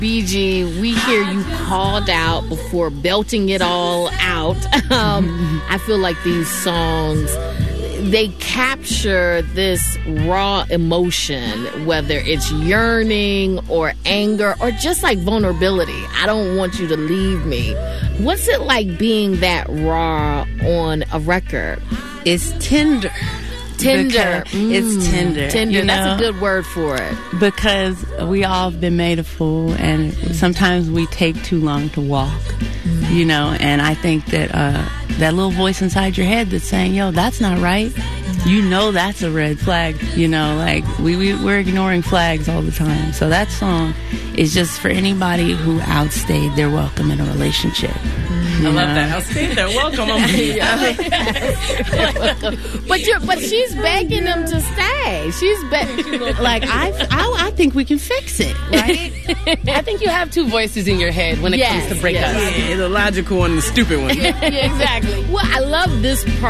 BG, we hear you called out before belting it all out. I feel like these songs, they capture this raw emotion, whether it's yearning or anger or just like vulnerability. I don't want you to leave me. What's it like being that raw on a record? It's tender. Tender. It's tender. Tender. You know? That's a good word for it. Because we all have been made a fool, and sometimes we take too long to walk, you know, and I think that that little voice inside your head that's saying, yo, that's not right. You know that's a red flag, you know, like we're ignoring flags all the time. So that song is just for anybody who outstayed their welcome in a relationship. I love that. Outstayed their welcome. But she's begging them to stay. She's begging. Like I think we can fix it, right? I think you have two voices in your head when it comes to breakups. Yes. Yeah, the logical one and the stupid one. Yeah, exactly. Well, I love this part.